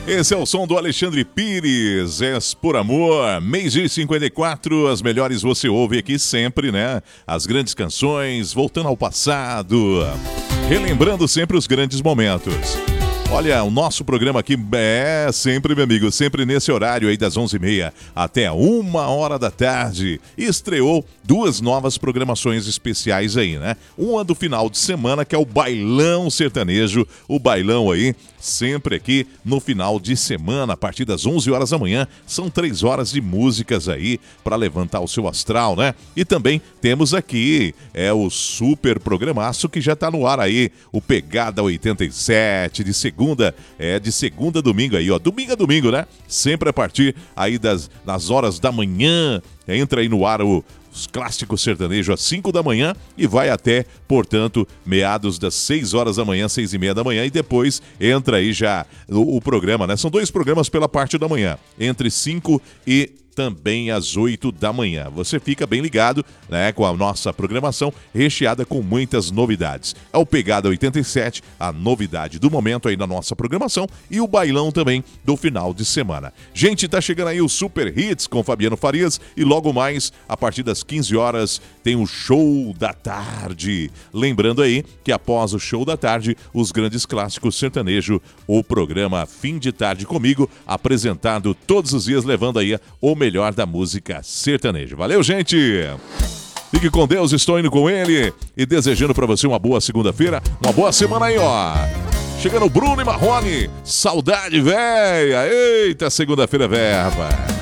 Esse é o som do Alexandre Pires, És por Amor, mês-dia 54, as melhores você ouve aqui sempre, né? As grandes canções, voltando ao passado, relembrando sempre os grandes momentos. Olha, o nosso programa aqui é sempre, meu amigo, sempre nesse horário aí das 11h30 até 1h da tarde. Estreou duas novas programações especiais aí, né? Uma do final de semana, que é o Bailão Sertanejo, o bailão aí, sempre aqui no final de semana, a partir das 11h da manhã. São 3 horas de músicas aí para levantar o seu astral, né? E também temos aqui, o super programaço que já tá no ar aí, o Pegada 87, de segunda a domingo aí, ó. Domingo a domingo, né? Sempre a partir aí das horas da manhã. Entra aí no ar os clássicos sertanejos às 5 da manhã e vai até, portanto, meados das 6 horas da manhã, 6h30 da manhã, e depois entra aí já o programa, né? São 2 programas pela parte da manhã, entre 5 e também às 8 da manhã. Você fica bem ligado, né, com a nossa programação recheada com muitas novidades. É o Pegada 87, a novidade do momento aí na nossa programação, e o bailão também do final de semana. Gente, tá chegando aí o Super Hits com Fabiano Farias e logo mais, a partir das 15 horas, tem o Show da Tarde. Lembrando aí que após o Show da Tarde, os grandes clássicos sertanejo, o programa Fim de Tarde comigo, apresentado todos os dias, levando aí o melhor da música sertaneja. Valeu, gente! Fique com Deus, estou indo com ele e desejando pra você uma boa segunda-feira, uma boa semana aí, ó. Chegando Bruno e Marrone, saudade véia. Eita, segunda-feira, verba.